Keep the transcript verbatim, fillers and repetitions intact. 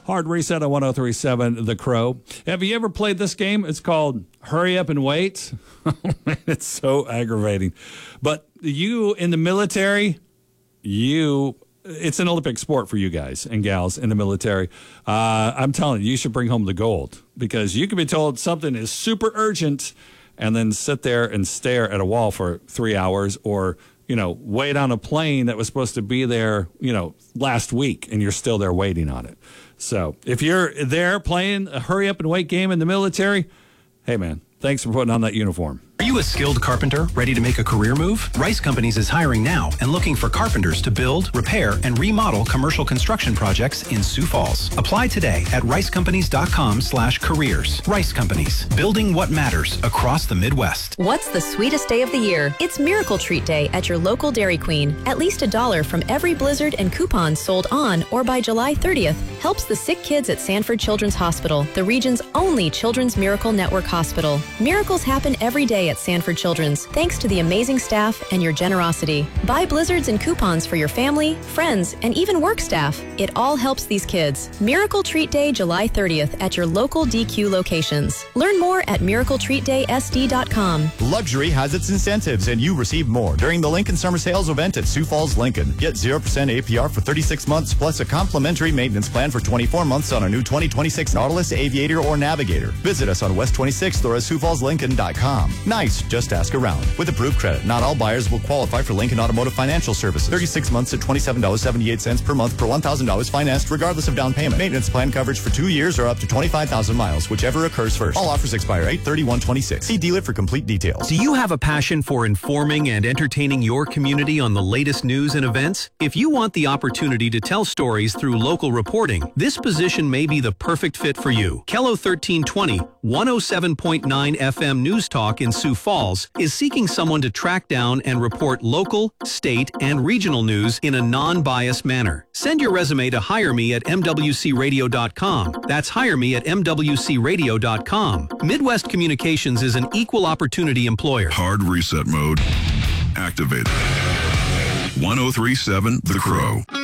Hard Reset on one oh three point seven The Crow. Have you ever played this game? It's called Hurry Up and Wait. It's so aggravating. But you in the military, you... It's an Olympic sport for you guys and gals in the military. Uh, I'm telling you, you should bring home the gold because you can be told something is super urgent and then sit there and stare at a wall for three hours or, you know, wait on a plane that was supposed to be there, you know, last week and you're still there waiting on it. So if you're there playing a hurry up and wait game in the military, hey, man, thanks for putting on that uniform. Are you a skilled carpenter ready to make a career move? Rice Companies is hiring now and looking for carpenters to build, repair, and remodel commercial construction projects in Sioux Falls. Apply today at ricecompanies.com slash careers. Rice Companies, building what matters across the Midwest. What's the sweetest day of the year? It's Miracle Treat Day at your local Dairy Queen. At least a dollar from every Blizzard and coupons sold on or by July thirtieth helps the sick kids at Sanford Children's Hospital, the region's only Children's Miracle Network hospital. Miracles happen every day at Sanford Children's, thanks to the amazing staff and your generosity. Buy blizzards and coupons for your family, friends, and even work staff. It all helps these kids. Miracle Treat Day, July thirtieth at your local D Q locations. Learn more at miracle treat day s d dot com. Luxury has its incentives, and you receive more during the Lincoln Summer Sales event at Sioux Falls Lincoln. Get zero percent A P R for thirty-six months, plus a complimentary maintenance plan for twenty-four months on a new twenty twenty-six Nautilus, Aviator, or Navigator. Visit us on West twenty-sixth or at sioux falls lincoln dot com. Nice, just ask around. With approved credit, not all buyers will qualify for Lincoln Automotive Financial Services. thirty-six months at twenty-seven dollars and seventy-eight cents per month per one thousand dollars financed regardless of down payment. Maintenance plan coverage for two years or up to twenty-five thousand miles, whichever occurs first. All offers expire eight thirty-one twenty-six. See dealer for complete details. Do you have a passion for informing and entertaining your community on the latest news and events? If you want the opportunity to tell stories through local reporting, this position may be the perfect fit for you. Kello thirteen twenty, one oh seven point nine F M News Talk in Sioux Falls is seeking someone to track down and report local, state, and regional news in a non-biased manner. Send your resume to hire me at m w c radio dot com. That's hire me at m w c radio dot com. Midwest Communications is an equal opportunity employer. Hard reset mode activated. one oh three point seven The Crow.